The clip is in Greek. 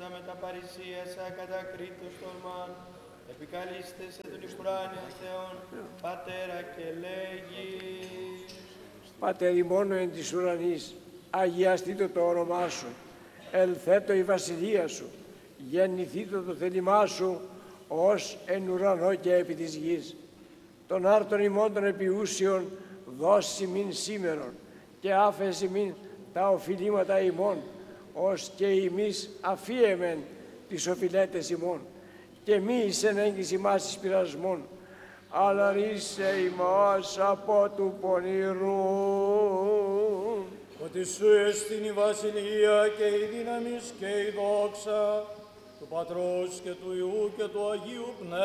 με τα παρησίασα κατά κρήτος τολμάν, επικαλείστε σε τον ουράνιον Θεόν, Πατέρα και λέγει. Πατέρ ημών εν της ουρανής, αγιαστήτω το όνομά σου, ελθέτω η βασιλεία σου, γεννηθήτω το θέλημά σου, ως εν ουρανό και επί της γης. Τον άρτον ημών των επιούσιων δώσει μην σήμερον και άφεση μην τα οφειλήματα ημών, ως και εμείς αφίεμεν τις οφειλέτες ημών. Και μη εις εν έγκυς ημάς εις πειρασμών, αλλά ρίσε ημάς από του πονηρού. Ότι σου εστιν η βασιλεία και η δύναμις και η δόξα του Πατρός και του Υιού και του Αγίου Πνεύματος.